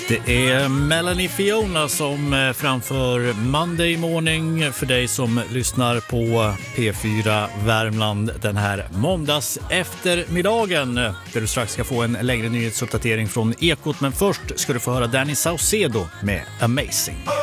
Det är Melanie Fiona som framför Monday Morning för dig som lyssnar på P4 Värmland den här måndags eftermiddagen, där du strax ska få en längre nyhetsuppdatering från Ekot. Men först ska du få höra Danny Saucedo med Amazing.